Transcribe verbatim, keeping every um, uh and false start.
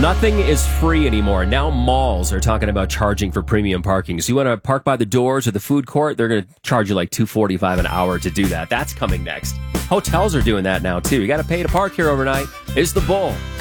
Nothing is free anymore. Now malls are talking about charging for premium parking. So you want to park by the doors or the food court, they're going to charge you like two forty-five an hour to do that. That's coming next. Hotels are doing that now too. You got to pay to park here overnight. It's The Bull